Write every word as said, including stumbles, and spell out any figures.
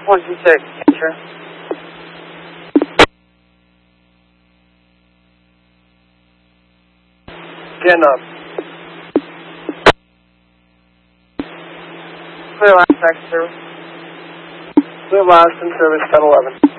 one two six, enter. Scan up. Clear last taxi service. Clear last in service ten eleven.